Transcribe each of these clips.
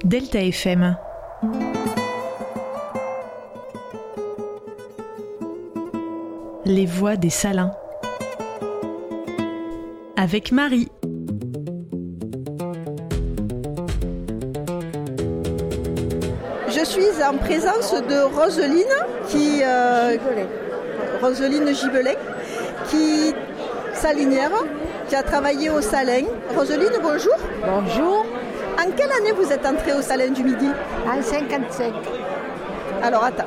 Delta FM. Les voix des Salins. Avec Marie. Je suis en présence de Roseline, Roseline Gibelin, salinière, qui a travaillé au Salin. Roseline, bonjour. Bonjour. En quelle année vous êtes entrée au Salin du Midi ? En 55. Alors attends,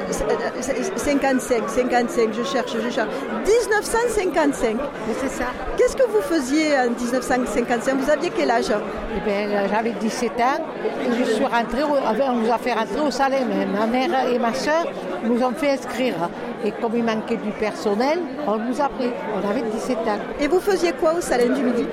55, je cherche. 1955. Mais c'est ça. Qu'est-ce que vous faisiez en 1955 ? Vous aviez quel âge ? Eh bien, j'avais 17 ans et je suis rentrée, on nous a fait rentrer au Salin. Ma mère et ma soeur nous ont fait inscrire. Et comme il manquait du personnel, on nous a pris. On avait 17 ans. Et vous faisiez quoi au Salin du Midi ?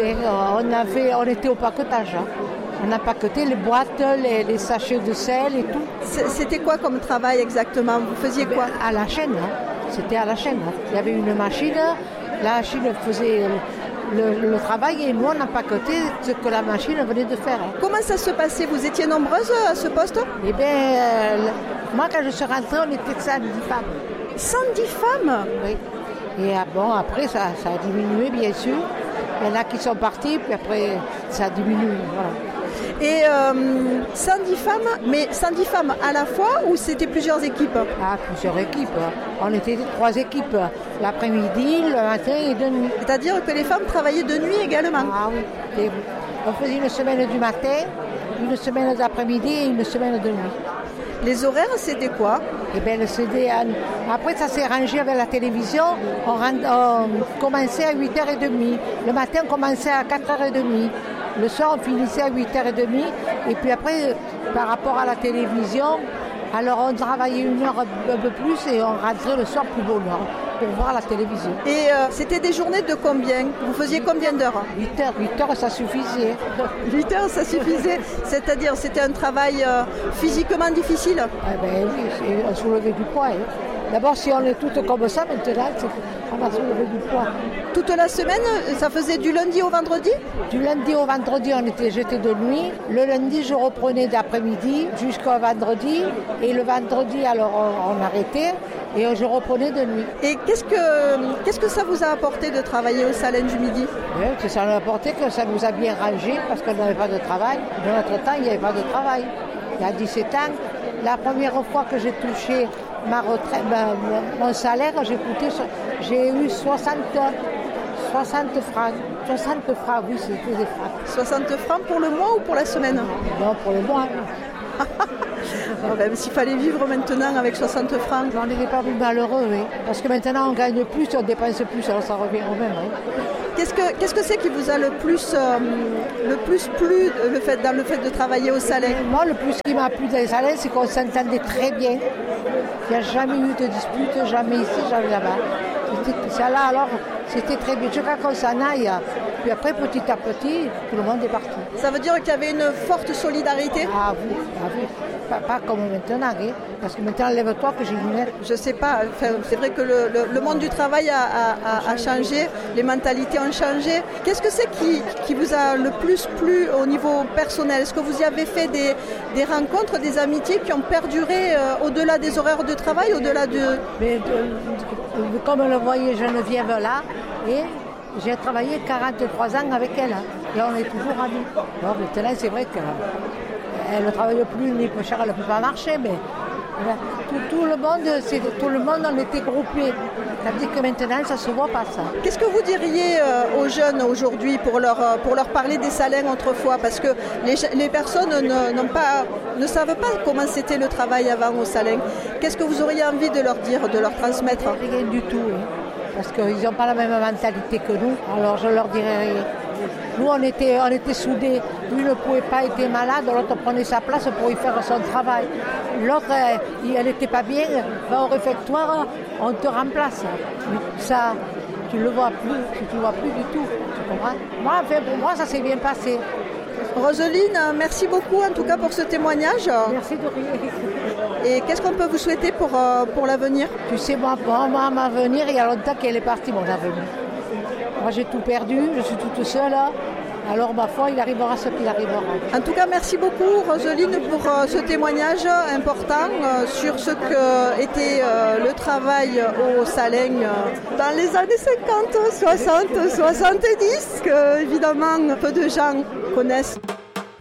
On était au paquetage. On a paqueté les boîtes, les sachets de sel et tout. C'était quoi comme travail exactement ? Vous faisiez quoi ? À la chaîne. C'était à la chaîne. Il y avait une machine. La machine faisait le travail et nous on a paqueté ce que la machine venait de faire. Comment ça se passait ? Vous étiez nombreuses à ce poste ? Eh bien, moi quand je suis rentrée, on était 110 femmes. 110 femmes ? Oui. Et bon, après ça a diminué bien sûr. Il y en a qui sont partis, puis après ça a diminué. Voilà. Et 110 femmes, mais 110 femmes à la fois ou c'était plusieurs équipes ? Ah, plusieurs équipes. On était 3 équipes, l'après-midi, le matin et de nuit. C'est-à-dire que les femmes travaillaient de nuit également ? Ah oui. On faisait une semaine du matin, une semaine d'après-midi et une semaine de nuit. Les horaires, c'était quoi ? Eh bien, après, ça s'est rangé avec la télévision. On commençait à 8h30. Le matin, on commençait à 4h30. Le soir, on finissait à 8h30. Et puis après, par rapport à la télévision, alors on travaillait une heure un peu plus et on rentrait le soir plus bonheur pour voir la télévision. Et c'était des journées de combien ? Vous faisiez combien d'heures ? 8 heures. 8 heures, ça suffisait. 8 heures, ça suffisait. C'est-à-dire, c'était un travail physiquement difficile ? Eh bien oui, on soulevait du poids. Hein. D'abord, si on est toutes comme ça, maintenant, on va soulever du poids. Toute la semaine, ça faisait du lundi au vendredi ? Du lundi au vendredi, j'étais de nuit. Le lundi, je reprenais d'après-midi jusqu'au vendredi. Et le vendredi, alors, on arrêtait et je reprenais de nuit. Et qu'est-ce que ça vous a apporté de travailler au Salin du Midi ? Oui, ça nous a apporté que ça nous a bien rangé parce qu'on n'avait pas de travail. Dans notre temps, il n'y avait pas de travail. Il y a 17 ans, la première fois que j'ai touché ma retraite, mon salaire, j'ai eu 60 francs. 60 francs, oui, c'était des francs. 60 francs pour le mois ou pour la semaine ? Non, pour le mois. S'il fallait vivre maintenant avec 60 francs. On n'était pas plus malheureux, oui. Parce que maintenant on gagne plus, on dépense plus, alors ça revient au même. Hein. Qu'est-ce que c'est qui vous a le plus plu dans le fait de travailler au Salin ? Moi, le plus qui m'a plu dans les Salins, c'est qu'on s'entendait très bien. Il n'y a jamais eu de dispute, jamais ici, jamais là-bas. Ça là, alors, c'était très bien. Je crois qu'on s'en aille. Puis après, petit à petit, tout le monde est parti. Ça veut dire qu'il y avait une forte solidarité ? Ah oui. Pas comme maintenant, hein, parce que maintenant, lève-toi que j'ai une lettre. Je sais pas, c'est vrai que le monde du travail a changé, les mentalités ont changé. Qu'est-ce que c'est qui vous a le plus plu au niveau personnel ? Est-ce que vous y avez fait des rencontres, des amitiés qui ont perduré au-delà des horaires de travail, au-delà de... Mais, comme le voyait Geneviève là, et j'ai travaillé 43 ans avec elle, hein, et on est toujours amis. Bon, maintenant, c'est vrai qu'elle ne travaille plus, ni peu cher, elle ne peut pas marcher, mais tout le monde, on était groupés. Ça veut dire que maintenant, ça ne se voit pas, ça. Qu'est-ce que vous diriez aux jeunes aujourd'hui pour leur parler des Salins autrefois ? Parce que les personnes ne savent pas comment c'était le travail avant au Salin. Qu'est-ce que vous auriez envie de leur dire, de leur transmettre ? Rien du tout, hein, parce qu'ils n'ont pas la même mentalité que nous, alors je leur dirais rien. Nous, on était soudés. Lui ne pouvait pas être malade, l'autre prenait sa place pour y faire son travail. L'autre, elle n'était pas bien, va au réfectoire, on te remplace. Mais ça, tu ne le vois plus, tu ne vois plus du tout. Tu comprends ? Pour moi, ça s'est bien passé. Roseline, merci beaucoup en tout cas pour ce témoignage. Merci de rien. Et qu'est-ce qu'on peut vous souhaiter pour l'avenir ? Tu sais, moi, mon avenir, il y a longtemps qu'elle est partie, mon avenir. Moi, j'ai tout perdu, je suis toute seule. Alors ma foi, il arrivera ce qu'il arrivera. En tout cas, merci beaucoup Roseline pour ce témoignage important sur ce qu'était le travail au Saleng dans les années 50, 60, 70, que évidemment peu de gens connaissent.